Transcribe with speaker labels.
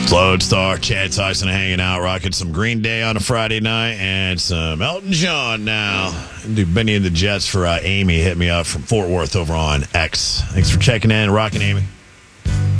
Speaker 1: Lodestar, Chad Tyson hanging out, rocking some Green Day on a Friday night and some Elton John now. Do Benny and the Jets for Amy. Hit me up from Fort Worth over on X. Thanks for checking in, rocking, Amy.